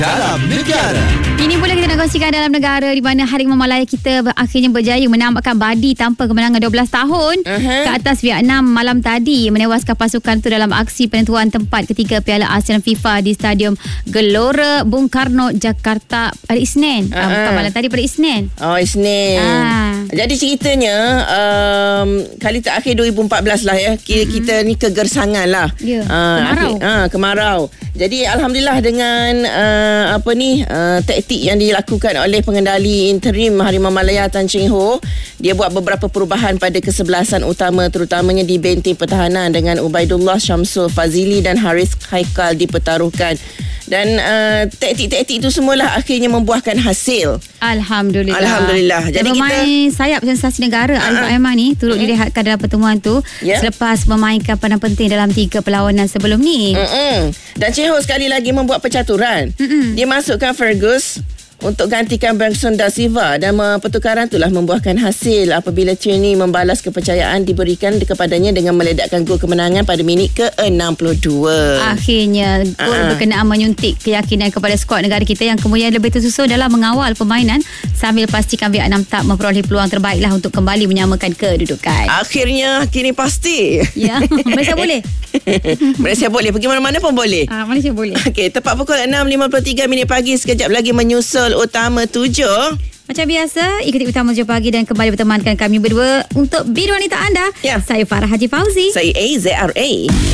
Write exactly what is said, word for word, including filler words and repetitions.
Dalam Negara. Ini pula kita nak kongsikan dalam negara di mana Harimau Malaya kita akhirnya berjaya menamatkan badi tanpa kemenangan dua belas tahun uh-huh. ke atas Vietnam malam tadi, menewaskan pasukan itu dalam aksi penentuan tempat ketiga Piala ASEAN FIFA di Stadium Gelora Bung Karno, Jakarta pada Isnin. Uh-huh. Bukan malam tadi, pada Isnin. Oh, Isnin. Ah. Jadi ceritanya um, kali terakhir dua ribu empat belas lah ya. Kita, uh-huh. kita ni kegersangan lah. Ya, yeah. uh, kemarau. Akhir, uh, kemarau. Jadi Alhamdulillah dengan uh, apa ni uh, taktik yang dilakukan oleh pengendali interim Harimau Malaya Tan Cheng Ho, dia buat beberapa perubahan pada kesebelasan utama, terutamanya di benteng pertahanan dengan Ubaidullah Syamsul Fazili dan Haris Haikal dipertaruhkan. Dan uh, taktik-taktik itu semualah akhirnya membuahkan hasil. Alhamdulillah. Alhamdulillah. Dan jadi pemain kita sayap sensasi negara uh-huh. Arif Aiman ni turut uh-huh. dilihatkan dalam pertemuan tu yeah. selepas memainkan peranan penting dalam tiga perlawanan sebelum ni. Uh-huh. Dan Cheng Ho sekali lagi membuat percaturan. Uh-huh. Dia masukkan Fergus untuk gantikan Benson da Silva, dan pertukaran itulah membuahkan hasil apabila Tierney membalas kepercayaan diberikan kepadanya dengan meledakkan gol kemenangan pada minit ke enam puluh dua. Akhirnya gol uh-huh. berkenaan menyuntik keyakinan kepada skuad negara kita yang kemudian lebih tersusun dalam mengawal permainan sambil pastikan Vietnam tak memperoleh peluang terbaiklah untuk kembali menyamakan kedudukan. Akhirnya kini pasti. Ya, Malaysia boleh. Malaysia boleh, pergi mana-mana pun boleh. Ah, Malaysia boleh. Okey, tepat pukul enam lima puluh tiga minit pagi, sekejap lagi menyusul Utama tujuh. Macam biasa, ikuti Utama tujuh pagi dan kembali bertemankan kami berdua untuk Bidang Wanita anda. Ya. Saya Farah Haji Fauzi. Saya A Z R A.